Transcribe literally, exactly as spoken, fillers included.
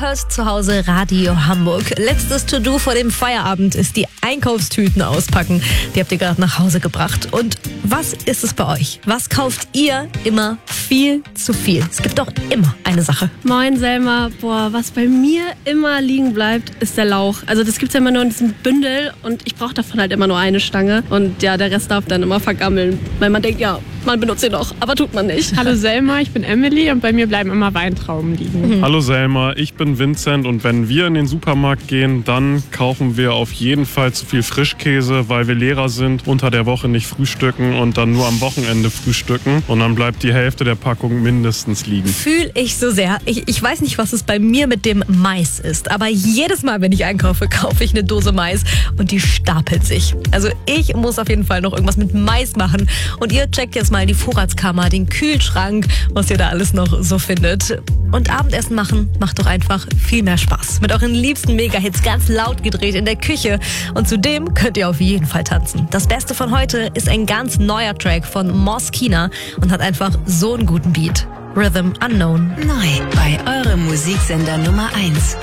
hört zu Hause Radio Hamburg. Letztes To-Do vor dem Feierabend ist die Einkaufstüten auspacken. Die habt ihr gerade nach Hause gebracht. Und was ist es bei euch? Was kauft ihr immer viel zu viel? Es gibt doch immer eine Sache. Moin Selma, boah, was bei mir immer liegen bleibt, ist der Lauch. Also das gibt's ja immer nur in diesem Bündel und ich brauche davon halt immer nur eine Stange. Und ja, der Rest darf dann immer vergammeln, weil man denkt, ja, man benutzt ihn noch, aber tut man nicht. Hallo Selma, ich bin Emily und bei mir bleiben immer Weintrauben liegen. Mhm. Hallo Selma, ich bin Vincent und wenn wir in den Supermarkt gehen, dann kaufen wir auf jeden Fall zu viel Frischkäse, weil wir Lehrer sind, unter der Woche nicht frühstücken und dann nur am Wochenende frühstücken und dann bleibt die Hälfte der Packung mindestens liegen. Fühl ich so sehr. Ich, ich weiß nicht, was es bei mir mit dem Mais ist, aber jedes Mal, wenn ich einkaufe, kaufe ich eine Dose Mais und die stapelt sich. Also ich muss auf jeden Fall noch irgendwas mit Mais machen und ihr checkt jetzt mal die Vorratskammer, den Kühlschrank, was ihr da alles noch so findet. Und Abendessen machen macht doch einfach viel mehr Spaß. Mit euren liebsten Mega-Hits ganz laut gedreht in der Küche. Und zudem könnt ihr auf jeden Fall tanzen. Das Beste von heute ist ein ganz neuer Track von Moskina und hat einfach so einen guten Beat. Rhythm Unknown. Neu bei eurem Musiksender Nummer eins.